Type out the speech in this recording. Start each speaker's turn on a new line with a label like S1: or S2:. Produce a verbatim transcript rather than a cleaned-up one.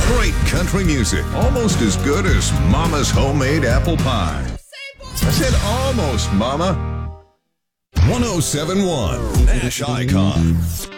S1: Great country music. Almost as good as Mama's homemade apple pie. I said almost, Mama. one oh seven point one Nash Icon.